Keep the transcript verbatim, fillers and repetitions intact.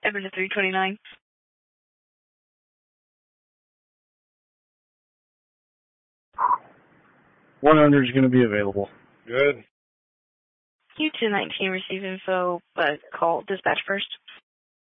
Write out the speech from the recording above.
Evan to three twenty-nine. one hundred is going to be available. Good. Q two nineteen receive info, but call dispatch first.